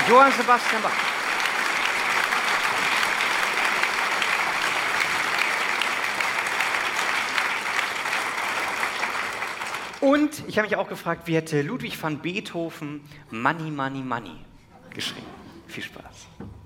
Johann Sebastian Bach. Und ich habe mich auch gefragt, wie hätte Ludwig van Beethoven Money, Money, Money geschrieben? Viel Spaß.